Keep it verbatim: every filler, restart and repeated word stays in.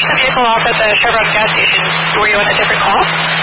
the vehicle off at the Chevron gas station. Were you on a different call?